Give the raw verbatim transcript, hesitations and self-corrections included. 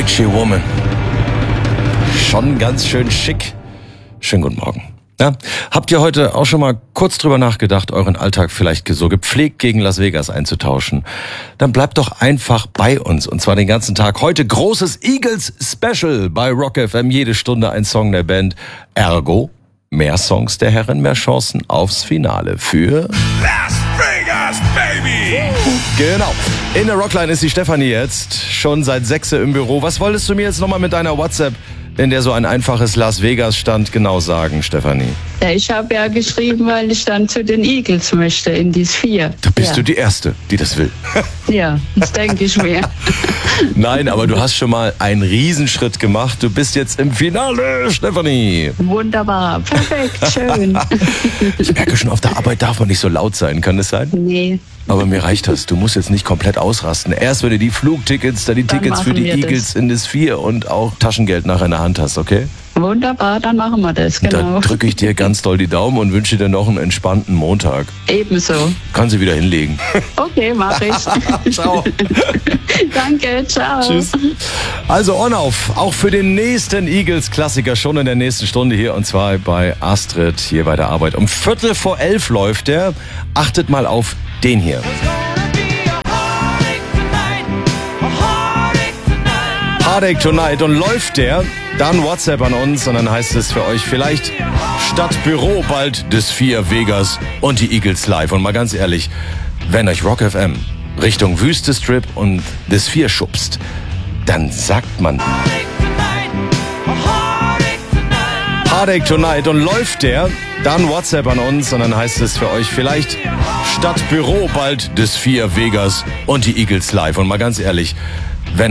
Deutsche Woman. Schon ganz schön schick. Schönen guten Morgen. Ja, habt ihr heute auch schon mal kurz drüber nachgedacht, euren Alltag vielleicht so gepflegt gegen Las Vegas einzutauschen? Dann bleibt doch einfach bei uns, und zwar den ganzen Tag. Heute großes Eagles Special bei Rock F M. Jede Stunde ein Song der Band. Ergo, mehr Songs der Herren, mehr Chancen aufs Finale für Las Vegas, baby! Genau. In der Rockline ist die Stefanie jetzt schon seit sechs im Büro. Was wolltest du mir jetzt nochmal mit deiner WhatsApp, in der so ein einfaches Las Vegas stand, genau sagen, Stefanie? Ja, ich habe ja geschrieben, weil ich dann zu den Eagles möchte, in die Sphere. Da bist ja. du die Erste, die das will. Ja, das denke ich mir. Nein, aber du hast schon mal einen Riesenschritt gemacht. Du bist jetzt im Finale, Stefanie. Wunderbar, perfekt, schön. Ich merke schon, auf der Arbeit darf man nicht so laut sein. Kann das sein? Nee. Aber mir reicht das. Du musst jetzt nicht komplett ausrasten. Erst wenn du die Flugtickets, dann die Dann Tickets für machen die wir Eagles das. in das Sphere und auch Taschengeld nachher in der Hand hast, okay? Wunderbar, dann machen wir das, genau. Dann drücke ich dir ganz doll die Daumen und wünsche dir noch einen entspannten Montag. Ebenso. Kann sie wieder hinlegen. Okay, mache ich. Ciao. Danke, ciao. Tschüss. Also on auf, auch für den nächsten Eagles-Klassiker schon in der nächsten Stunde hier, und zwar bei Astrid hier bei der Arbeit. Um Viertel vor elf läuft der. Achtet mal auf den hier. Heartache Tonight, und läuft der, dann WhatsApp an uns und dann heißt es für euch vielleicht statt Büro bald das Sphere Vegas und die Eagles live. Und mal ganz ehrlich, wenn euch Rock F M Richtung Wüste Strip und das Sphere schubst, dann sagt man Heartache Tonight, und läuft der, dann WhatsApp an uns und dann heißt es für euch vielleicht statt Büro bald das Sphere Vegas und die Eagles live. Und mal ganz ehrlich, wenn